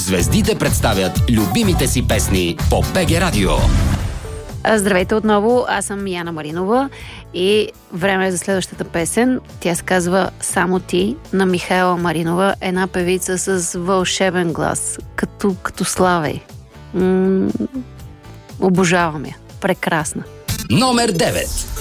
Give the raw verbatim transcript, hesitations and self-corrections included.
Звездите представят любимите си песни по БГ Радио. Здравейте отново, аз съм Яна Маринова и време е за следващата песен. Тя се казва "Само ти" на Михаела Маринова, една певица с вълшебен глас, като, като Славей. М- обожавам я. Прекрасна. Номер девет.